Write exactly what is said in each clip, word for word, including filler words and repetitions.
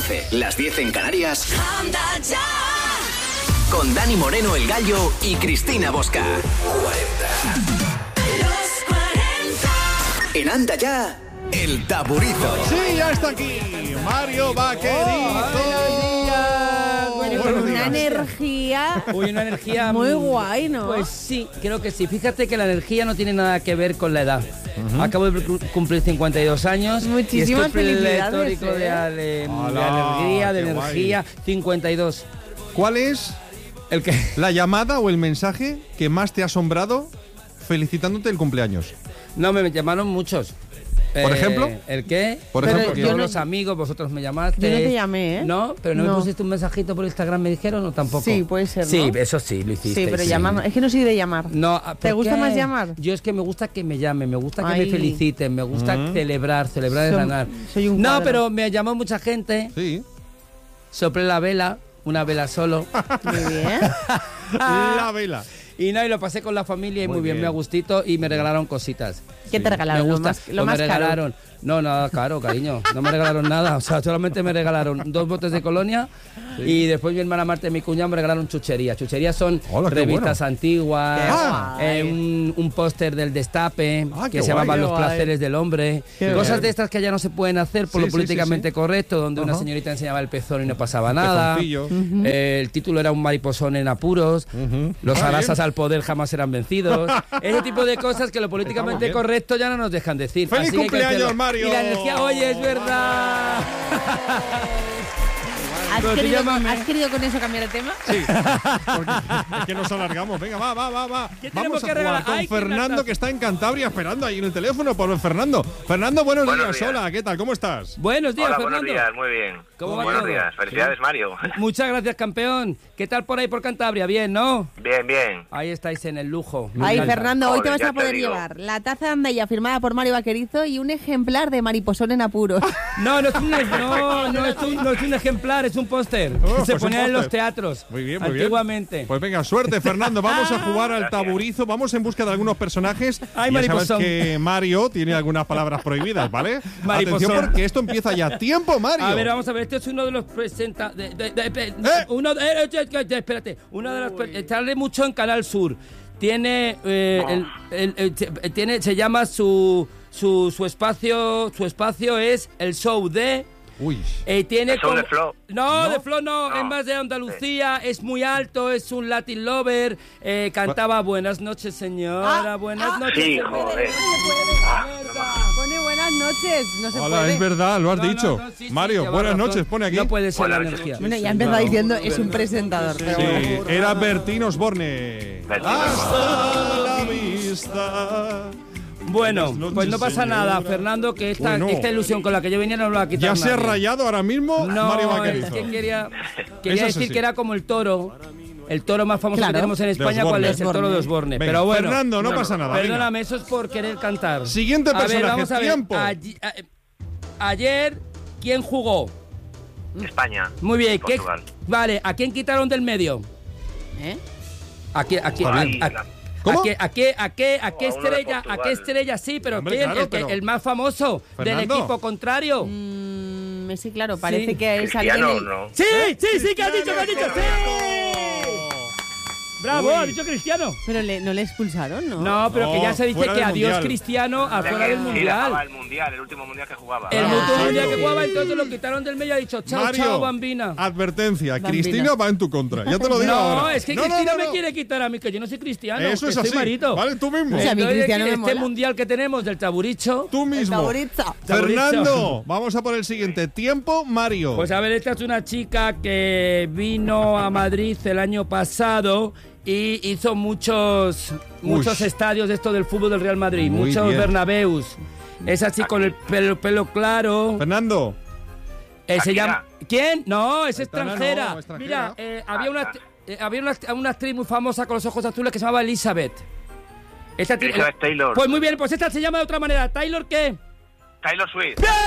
once, las diez en Canarias. Anda ya. Con Dani Moreno, el Gallo, y Cristina Bosca. cuarenta. Los cuarenta. En Anda ya, el Taburizo. Sí, ya está aquí. Mario Vaquerizo. Oh, bueno, una energía. Uy, una energía muy guay, ¿no? Pues sí, creo que sí. Fíjate que la energía no tiene nada que ver con la edad. Uh-huh. Acabo de cumplir cincuenta y dos años. Muchísimas y estoy felicidades. pletórico ¿eh? de, ale, de alegría, de energía. Guay. cincuenta y dos. ¿Cuál es el que? la llamada o el mensaje que más te ha asombrado felicitándote el cumpleaños? No, me llamaron muchos. ¿Por eh, ejemplo? ¿El qué? Por pero ejemplo, yo no, los amigos, vosotros me llamaste. Yo no te llamé, ¿eh? No, pero no, no. me pusiste un mensajito por Instagram, me dijeron, o tampoco. Sí, puede ser, ¿no? Sí, eso sí, lo hiciste. Sí, pero sí. llamar, es que no soy de llamar. No, ¿te gusta qué? más llamar? Yo es que me gusta que me llamen, me gusta que Ay. me feliciten, me gusta mm. celebrar, celebrar Son, el ganar. Soy un no, cuadro. pero me llamó mucha gente. Sí. Soplé la vela, una vela solo. Muy bien. La vela. Y no, y lo pasé con la familia y muy, muy bien, bien, me gustito y me regalaron cositas. ¿Qué sí. te regalaron? Me gusta. Lo más, lo pues más me regalaron. Caro. No, nada caro, cariño. No me regalaron nada. O sea, solamente me regalaron dos botes de colonia sí. y después mi hermana Marta y mi cuñado me regalaron chucherías. Chucherías son Hola, revistas bueno. antiguas, ah, eh, un, un póster del Destape ah, que se llamaban Los guay. placeres del hombre. Qué Cosas bien. de estas que ya no se pueden hacer por sí, lo políticamente sí, sí, sí. correcto, donde uh-huh. una señorita enseñaba el pezón y no pasaba nada. Uh-huh. Eh, el título era Un mariposón en apuros. Uh-huh. Los ah, arasas al poder jamás serán vencidos. Ese tipo de cosas que lo políticamente correcto ya no nos dejan decir. ¡Feliz Así cumpleaños, Mario! Y la energía, oye, es verdad. ¿Has querido, ¿Has querido con eso cambiar el tema? Sí, porque es que nos alargamos. Venga, va, va, va, va. Vamos a jugar regalar? con Ay, Fernando, que está en Cantabria esperando ahí en el teléfono por Fernando. Fernando, buenos, buenos días. días. Hola, ¿qué tal? ¿Cómo estás? Buenos días, Hola, Fernando. buenos días, muy bien. ¿Cómo va buenos todo? días, felicidades, Mario. Muchas gracias, campeón. ¿Qué tal por ahí por Cantabria? Bien, ¿no? Bien, bien. Ahí estáis en el lujo. Ahí, Fernando, hoy te vas Joder, a poder te llevar la taza de Andaya firmada por Mario Vaquerizo y un ejemplar de Mariposón en apuros. No, no es un, no, no es un, no es un ejemplar, es un póster. Oh, Se pues ponía en los teatros. Muy bien, muy antiguamente. bien. Pues venga, suerte, Fernando. Vamos a jugar al taburizo. Vamos en busca de algunos personajes. Ay, ya mariposón. sabes que Mario tiene algunas palabras prohibidas, ¿vale? Mariposón. Atención porque esto empieza ya. ¡Tiempo, Mario! A ver, vamos a ver. Este es uno de los presenta... De, de, de, de, ¿Eh? Uno de... Eh, eh, eh, espérate. Uno de los... Sale mucho en Canal Sur. Tiene... Eh, el, el, el, el, tiene se llama su, su... Su espacio... Su espacio es el show de... Uy. Eh, tiene ¿Es como... de Flow? No, no, de Flow no, no, es más de Andalucía, sí. Es muy alto, es un Latin lover, eh, cantaba Buenas noches, señora, ah, buenas ah, noches. Sí, no joder. se puede, ah, Pone buenas noches, no se Hola, puede. es verdad, lo has no, dicho. No, no, sí, Mario, sí, buenas razón. noches, pone aquí. No puede ser buenas la energía. Bueno, ya empezó diciendo, es un presentador. Sí, Pero... era Bertín Osborne. Bertín Hasta la vista. Bueno, noches, pues no pasa señora. nada, Fernando, que esta, bueno. esta ilusión con la que yo venía no me la va a quitar Ya nadie. se ha rayado ahora mismo no, Mario es Vaquerizo. que quería, quería decir así. que era como el toro. El toro más famoso claro. que tenemos en España, ¿cuál es? El toro de Osborne. Venga, Pero bueno, Fernando, no, no pasa nada. Perdóname, venga. Eso es por querer cantar. Siguiente personaje, a ver, vamos a ver. tiempo. Ayer, a, ayer, ¿quién jugó? España. Muy bien. ¿Qué, Portugal. vale, ¿a quién quitaron del medio? ¿Eh? ¿A qué, a qué, a, a, ¿Cómo? ¿A qué, a qué, a qué, a qué a estrella, a qué estrella sí, pero Hombre, quién, claro, el, que, pero... el más famoso Fernando. del equipo contrario? Mm, sí, claro, parece sí. que es alguien... Cristiano, El... ¿no? Sí, sí, sí, que has dicho, que has dicho, sí. Bravo, Uy. ha dicho Cristiano. Pero le, no le expulsaron, ¿no? No, pero No, que ya se dice fuera que del adiós mundial. Cristiano afuera que del sí, mundial. acaba el mundial, el último mundial que jugaba. El Ah, último mundial sí. que jugaba, entonces lo quitaron del medio y ha dicho chao, Mario, chao, bambina. advertencia, Bambina. Cristina va en tu contra. Ya te lo digo No, ahora. es que no, Cristina no, no, me no. quiere quitar a mí, que yo no soy cristiano. Eso que es soy así. marito. Vale, tú mismo. O sea, a mí Entonces, Cristiano me este mola. mundial que tenemos del taburicho. Tú mismo. favorito. Fernando, vamos a por el siguiente. Tiempo, Mario. Pues a ver, esta es una chica que vino a Madrid el año pasado y hizo muchos muchos Uy. estadios de esto del fútbol del Real Madrid, Muy muchos bien. Bernabéus. Es así con el pelo, pelo claro. Fernando. Eh, se Shakira. llama ¿Quién? No, es Esta no, extranjera. extranjera. Mira, eh, había Ah, una ah. eh, había una, una actriz muy famosa con los ojos azules que se llamaba Elizabeth. Esta actriz- Elizabeth Taylor. Pues muy bien, pues esta se llama de otra manera. ¿Taylor qué? Taylor Swift. ¡Bien!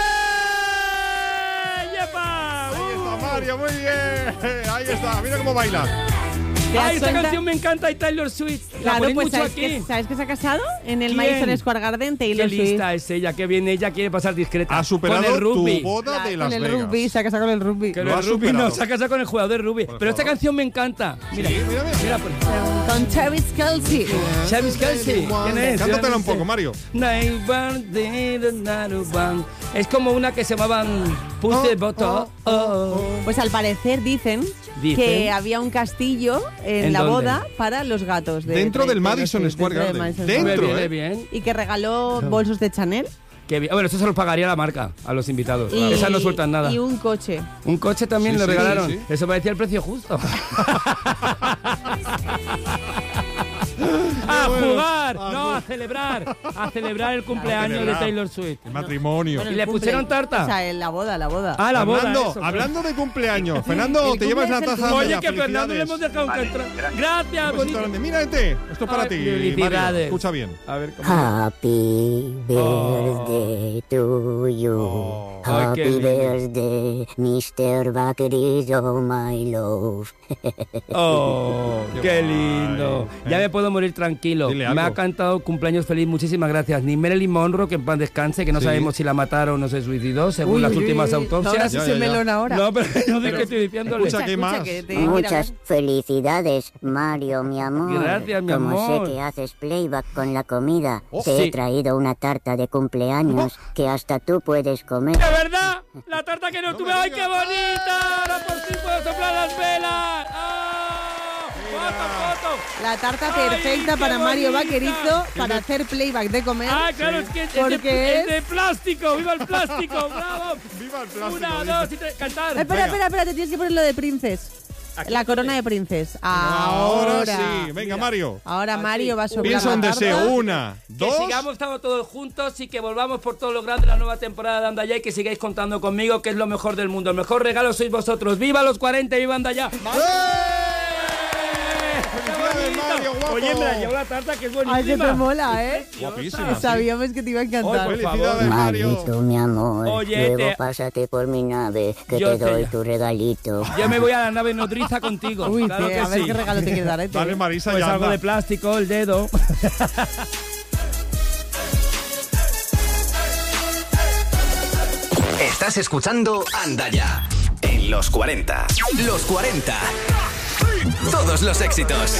¡Yepa! Ahí está Mario, muy bien. Ahí está, mira cómo baila. ¡Ay, esta cuenta? canción me encanta! Y Taylor Swift. La Claro, ponéis pues mucho ¿sabes aquí. que, ¿sabes que se ha casado? En el ¿Quién? Madison Square Garden, Qué Taylor Swift. lista es ella, qué bien ella quiere pasar discreta. Ha superado con el rugby. tu boda Claro, de Las con el Vegas. rugby, se ha casado con el rugby. Que Lo el ha rugby superado. no, se ha casado con el jugador de rugby. Por Pero esta favor. canción me encanta. Mira, Sí, mira, mira. mira, por- Con Travis Kelce. Travis Kelce. ¿Quién es? Cántatela un poco, Mario. Es como una que se llamaban Push the Button. Oh, oh. Pues al parecer dicen, Dicen. que había un castillo en, ¿En la dónde? boda para los gatos. De, Dentro de- del de- Madison de- Square dentro del Garden. Madison Dentro, Square Viene ¿eh? bien. Y que regaló bolsos de Chanel. Qué bien. Bueno, eso se lo pagaría la marca a los invitados. Y, Esas no sueltan nada. Y un coche. Un coche también Sí, le sí, regalaron. sí, sí. Eso parecía el precio justo. ¡A bueno. jugar! Ah, No, no. a celebrar. A celebrar el cumpleaños celebrar. de Taylor Swift. El matrimonio. Bueno, ¿Y el le cumple- pusieron tarta? O sea, en la boda, la boda. Ah, la boda. Fernando, eso. hablando de cumpleaños, Fernando, El te llevas la cumple es el taza de Oye, las que a Fernando le hemos felicidades. dejado un Vale, contra- gracias. Gracias, Un besito bonito. grande. Mira este, esto es para Ay, ti, felicidades. Mario. Escucha bien. A ver, ¿cómo? Happy birthday to you. Oh. Ay, qué Happy lindo. birthday, mister Vaquerizo, my love. Oh, Qué qué guay. lindo. Ya Eh. me puedo morir tranquilo. Dile Me algo. ha cantado cumpleaños feliz, muchísimas gracias. Ni Marilyn Monroe, que en paz descanse, que no Sí. sabemos si la mataron o se suicidó, según Uy, las uy, últimas uy. autopsias. Ahora sí Ya, se ya, ya. melón ahora. No, pero no sé qué estoy diciéndole. Escucha, ¿qué más? que te- que ir Muchas hablando. felicidades, Mario, mi amor. Gracias, mi Como amor. sé que haces playback con la comida, Oh, te sí. he traído una tarta de cumpleaños que hasta tú puedes comer. ¡De verdad! ¡La tarta que no, No tuve! me ¡Ay, digas. qué bonita! ¡Ahora por fin puedo soplar las velas! ¡Ah! ¡Foto, foto! La tarta Ay, perfecta qué para Mario bonita. Vaquerizo para hacer playback de comer. ¡Ah, claro! Es que es de, Porque es de plástico. ¡Viva el plástico! ¡Bravo! Viva el plástico. Una, dice. dos y tres. ¡Cantar! Espera, Venga. espera, espera, te tienes que poner lo de Princess. Aquí La estoy. corona de Princess. Ahora Ahora. sí. Venga, Mario. Ahora Así. Mario va a soplar Piensa la un tarta. deseo. Una, Que dos. sigamos estando todos juntos y que volvamos por todo lo grande de la nueva temporada de Andaya y que sigáis contando conmigo, que es lo mejor del mundo. El mejor regalo sois vosotros. ¡Viva los cuarenta y viva Andaya! ¡Felicidades, Mario, guapo! Oye, me la llevo la tarta, que es buenísima. Ay, que te mola, ¿eh? Guapísima, sí. Sabíamos que te iba a encantar. Ay, por Felicidades, Mario. Maldito, mi amor. Oye, Luego te- pásate por mi nave, que Yo te te- doy tu regalito. Yo me voy a la nave nodriza contigo. Uy, claro te- que a ver sí. qué regalo te quieres dar, ¿eh? te- Dale, Marisa, Pues ya algo anda. de plástico, el dedo. Estás escuchando Andaya en los cuarenta. Los cuarenta. Todos los éxitos.